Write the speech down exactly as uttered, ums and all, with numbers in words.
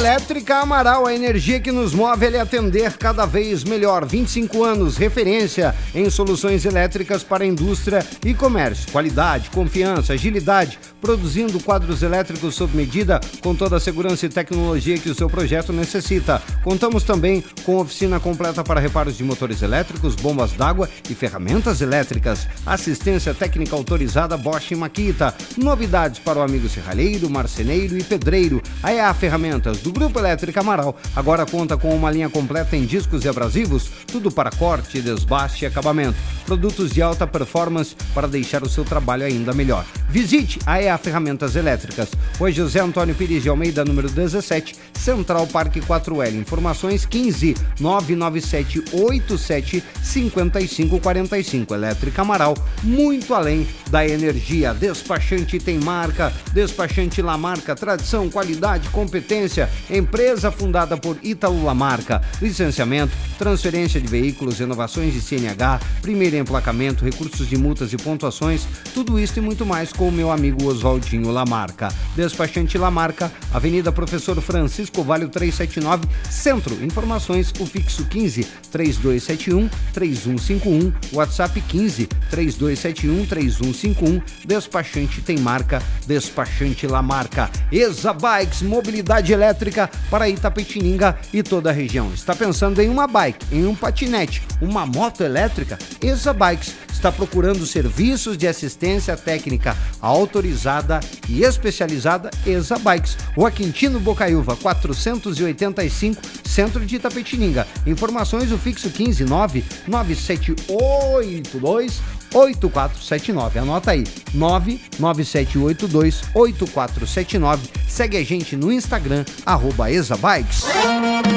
Elétrica Amaral, a energia que nos move é lhe atender cada vez melhor. vinte e cinco anos, referência em soluções elétricas para indústria e comércio. Qualidade, confiança, agilidade, produzindo quadros elétricos sob medida com toda a segurança e tecnologia que o seu projeto necessita. Contamos também com oficina completa para reparos de motores elétricos, bombas d'água e ferramentas elétricas. Assistência técnica autorizada Bosch e Makita. Novidades para o amigo serralheiro, marceneiro e pedreiro. A E A Ferramentas do Grupo Elétrica Amaral agora conta com uma linha completa em discos e abrasivos, tudo para corte, desbaste e acabamento. Produtos de alta performance para deixar o seu trabalho ainda melhor. Visite a E A Ferramentas Elétricas. Hoje José Antônio Pires de Almeida, número dezessete, Central Parque quatro L. Informações quinze nove nove sete oito sete cinco cinco quatro cinco. Elétrica Amaral, muito além da energia. Despachante tem marca, Despachante Lamarca, tradição, qualidade, competência. Empresa fundada por Ítalo Lamarca. Licenciamento, transferência de veículos, renovações de C N H, primeiro emplacamento, recursos de multas e pontuações, tudo isso e muito mais com o meu amigo Oswaldinho Lamarca. Despachante Lamarca, Avenida Professor Francisco Vale trezentos e setenta e nove, Centro. Informações, o fixo quinze três dois sete um três um cinco um, WhatsApp quinze três dois sete um três um cinco um. Despachante tem marca, Despachante Lamarca. Exa Bikes, mobilidade elétrica para Itapetininga e toda a região. Está pensando em uma bike, em um patinete, uma moto elétrica? Exa Bikes está procurando serviços de assistência técnica autorizada e especializada. Exa Bikes, Rua Quintino Bocaiúva, quatrocentos e oitenta e cinco, Centro de Itapetininga. Informações, o fixo quinze nove nove sete oito dois oito quatro sete nove. Anota aí, nove nove sete oito dois oito quatro sete nove. Segue a gente no Instagram, arroba Exa Bikes.